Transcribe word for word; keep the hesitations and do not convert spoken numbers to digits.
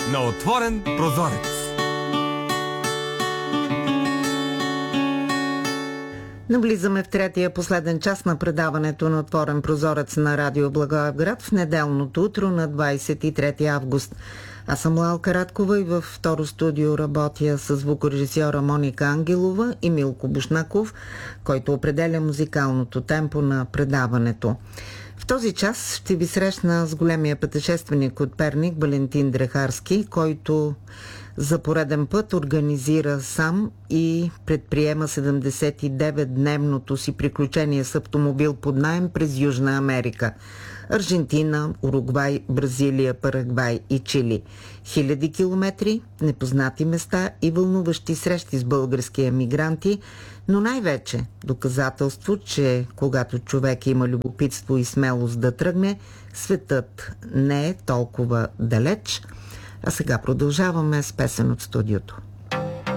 на Отворен прозорец. Навлизаме в третия последен час на предаването на Отворен прозорец на Радио Благоевград в неделното утро на двадесет и трети август. Аз съм Лалка Радкова и във второ студио работя с звукорежисьора Моника Ангелова и Милко Бушнаков, който определя музикалното темпо на предаването. В този час ще ви срещна с големия пътешественик от Перник Валентин Дрехарски, който за пореден път организира сам и предприема седемдесет и девет дневното си приключение с автомобил под наем през Южна Америка. Аржентина, Уругвай, Бразилия, Парагвай и Чили. Хиляди километри, непознати места и вълнуващи срещи с български емигранти, но най-вече доказателство, че когато човек има любопитство и смелост да тръгне, светът не е толкова далеч. А сега продължаваме с песен от студиото.